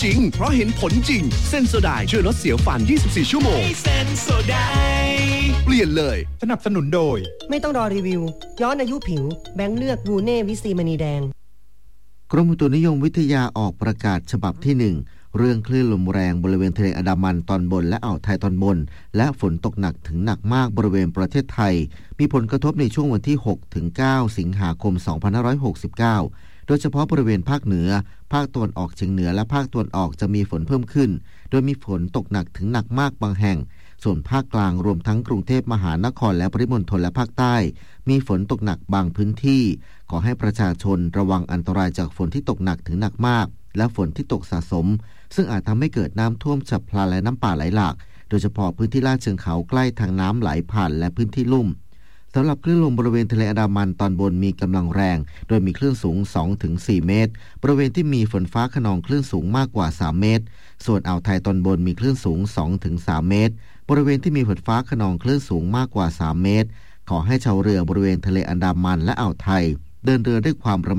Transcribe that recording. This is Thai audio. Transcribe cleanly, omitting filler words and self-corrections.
จริงเพราะเห็นผลจริงเซนโซไดช่วยลดเสียวฟัน24ชั่วโมงเซนโซไดเปลี่ยนเลยสนับสนุนโดยไม่ต้องรอรีวิวย้อนอายุผิวแบงค์เลือกวูเน่วิซีมณีแดงกรมอุตุนิยมวิทยาออกประกาศฉบับที่1เรื่องคลื่นลมแรงบริเวณทะเลอันดามันตอนบนและอ่าวไทยตอนบนและฝนตกหนักถึงหนักมากบริเวณประเทศไทยมีผลกระทบในช่วงวันที่6ถึง9สิงหาคม2569โดยเฉพาะบริเวณภาคเหนือภาคตะวันออกเฉียงเหนือและภาคตะวันออกจะมีฝนเพิ่มขึ้นโดยมีฝนตกหนักถึงหนักมากบางแห่งส่วนภาคกลางรวมทั้งกรุงเทพมหานครและปริมณฑลและภาคใต้มีฝนตกหนักบางพื้นที่ขอให้ประชาชนระวังอันตรายจากฝนที่ตกหนักถึงหนักมากและฝนที่ตกสะสมซึ่งอาจทำให้เกิดน้ำท่วมฉับพลันและน้ำป่าไหลหลากโดยเฉพาะพื้นที่ลาดเชิงเขาใกล้ทางน้ำไหลผ่านและพื้นที่ลุ่มสำหรับคลื่นลมบริเวณทะเลอันดามันตอนบนมีกำลังแรงโดยมีคลื่นสูง 2-4 เมตรบริเวณที่มีฝนฟ้าคะนองคลื่นสูงมากกว่า3เมตรส่วนอ่าวไทยตอนบนมีคลื่นสูง 2-3 เมตรบริเวณที่มีฝนฟ้าคะนองคลื่นสูงมากกว่า3เมตรขอให้ชาวเรือบริเวณทะเลอันดามันและอ่าวไทยเดินเรือด้วยความระมัด